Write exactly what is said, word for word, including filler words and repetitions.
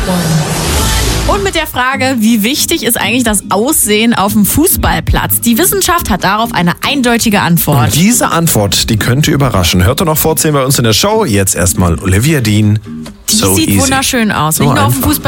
Und mit der Frage, wie wichtig ist eigentlich das Aussehen auf dem Fußballplatz? Die Wissenschaft hat darauf eine eindeutige Antwort. Und diese Antwort, die könnte überraschen. Hört ihr noch vorzählen bei uns in der Show? Jetzt erstmal Olivia Dean. Die So sieht easy. wunderschön aus. So Nicht nur auf dem einfach. Fußball